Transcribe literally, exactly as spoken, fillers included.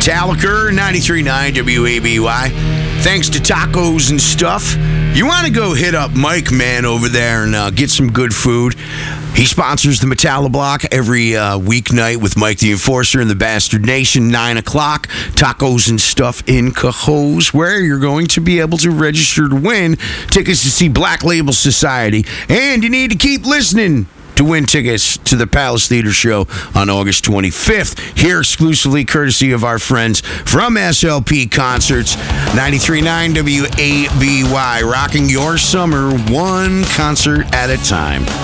Metallica, ninety-three point nine W A B Y. Thanks to Tacos and Stuff. You want to go hit up Mike, man, over there and uh, get some good food. He sponsors the Metalla Block every uh, weeknight with Mike the Enforcer and the Bastard Nation, nine o'clock. Tacos and Stuff in Cohoes, where you're going to be able to register to win tickets to see Black Label Society. And you need to keep listening to win tickets to the Palace Theater Show on August twenty-fifth, here exclusively courtesy of our friends from S L P Concerts, ninety-three point nine W A B Y, rocking your summer one concert at a time.